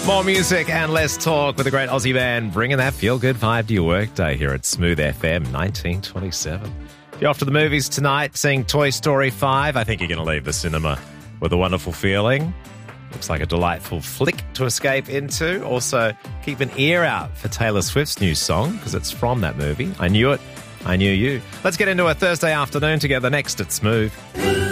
More music and less talk with the great Aussie band, bringing that feel-good vibe to your workday here at Smooth FM 1927. If you're off to the movies tonight, seeing Toy Story 5, I think you're going to leave the cinema with a wonderful feeling. Looks like a delightful flick to escape into. Also, keep an ear out for Taylor Swift's new song, because it's from that movie. I Knew It, I Knew You. Let's get into a Thursday afternoon together next at Smooth.